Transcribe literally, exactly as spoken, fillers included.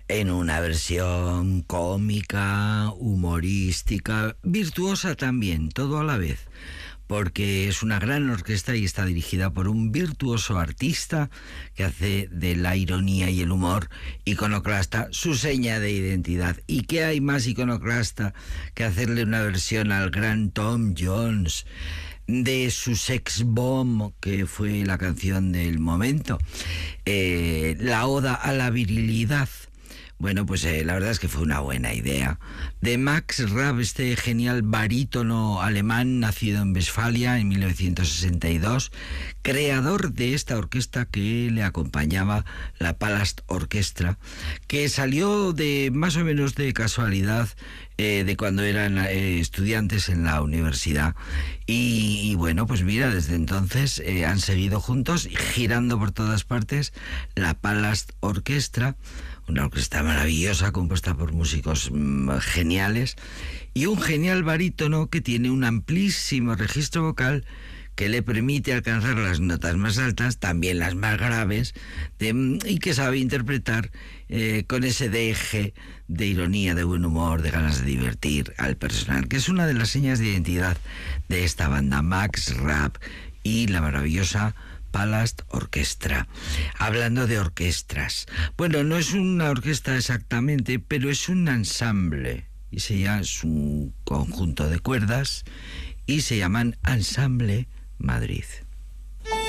en una versión cómica, humorística, virtuosa también, todo a la vez, porque es una gran orquesta y está dirigida por un virtuoso artista que hace de la ironía y el humor iconoclasta su seña de identidad. ¿Y qué hay más iconoclasta que hacerle una versión al gran Tom Jones de su Sex Bomb, que fue la canción del momento, eh, la oda a la virilidad? Bueno, pues eh, la verdad es que fue una buena idea. De Max Rabe, este genial barítono alemán nacido en Westfalia en mil novecientos sesenta y dos, creador de esta orquesta que le acompañaba, la Palast Orchestra, que salió de más o menos de casualidad eh, de cuando eran eh, estudiantes en la universidad. Y, y bueno, pues mira, desde entonces eh, han seguido juntos, girando por todas partes, la Palast Orchestra, una orquesta maravillosa compuesta por músicos mmm, geniales y un genial barítono que tiene un amplísimo registro vocal que le permite alcanzar las notas más altas, también las más graves, de, y que sabe interpretar eh, con ese deje de ironía, de buen humor, de ganas de divertir al personal, que es una de las señas de identidad de esta banda, Max Rabe y la maravillosa Palast Orchestra. Hablando de orquestas, bueno, no es una orquesta exactamente, pero es un ensamble, y se llama, es un conjunto de cuerdas, y se llaman Ensamble Madrid.